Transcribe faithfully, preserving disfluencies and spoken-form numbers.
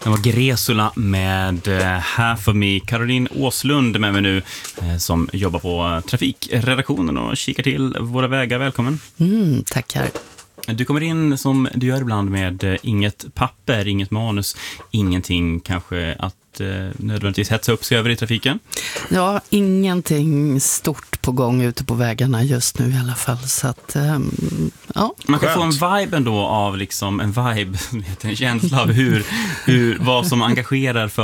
Det var Gresula med Half of Me. Caroline Åslund med mig nu som jobbar på trafikredaktionen och kikar till våra vägar. Välkommen. Mm, tackar. Du kommer in som du gör ibland med inget papper, inget manus, ingenting kanske att eh, nödvändigtvis hetsa upp sig över i trafiken. Ja, ingenting stort på gång ute på vägarna just nu i alla fall. Så att, um, ja. Man kan Skönt. få en vibe ändå av liksom, en vibe, en känsla av hur, hur, vad som engagerar för